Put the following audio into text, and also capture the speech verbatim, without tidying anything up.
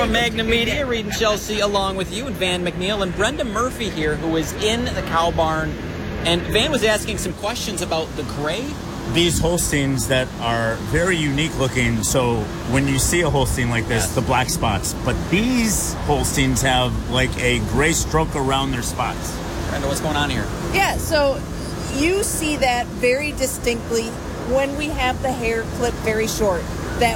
from Magnum Media, Reed and Chelsea along with you and Van McNeil and Brenda Murphy here, who is in the cow barn. And Van was asking some questions about the gray. These Holsteins that are very unique looking. So when you see a Holstein like this, Yes. the black spots. But these Holsteins have like a gray stroke around their spots. Brenda, what's going on here? Yeah, so you see that very distinctly when we have the hair clipped very short.